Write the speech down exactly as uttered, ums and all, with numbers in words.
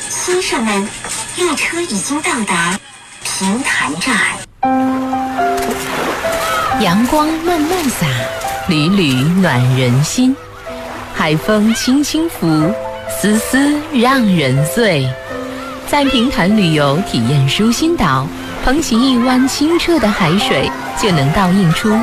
先生们，列车已经到达平潭站。 阳光慢慢洒，缕缕暖人心。海风轻轻拂，丝丝让人醉。在平潭旅游体验舒心岛，捧起一湾清澈的海水，就能倒映出